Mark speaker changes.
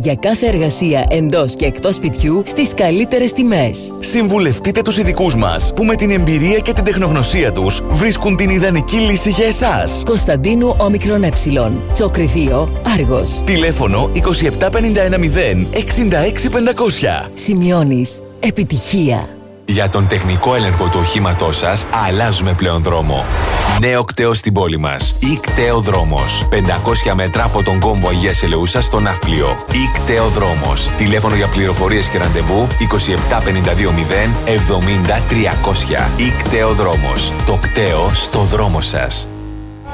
Speaker 1: για κάθε εργασία εντός και εκτός σπιτιού στις καλύτερες τιμές.
Speaker 2: Συμβουλευτείτε τους ειδικούς μας που με την εμπειρία και την τεχνογνωσία τους βρίσκουν την ιδανική λύση για εσάς.
Speaker 1: Κωνσταντίνου Όμικρον Ε. Τσόκρη 2, Άργος.
Speaker 2: Τηλέφωνο 27510 66500.
Speaker 1: Σημειώνεις επιτυχία.
Speaker 3: Για τον τεχνικό έλεγχο του οχήματός σας, αλλάζουμε πλέον δρόμο. Νέο κτέο στην πόλη μας. ΙΚΤΕΟ Δρόμος. 500 μέτρα από τον κόμβο Αγίας Ελεούσας στο Ναύπλιο. ΙΚΤΕΟ Δρόμος. Τηλέφωνο για πληροφορίες και ραντεβού 27520 70 300. ΙΚΤΕΟ Δρόμος. Το κτέο στο δρόμο σας.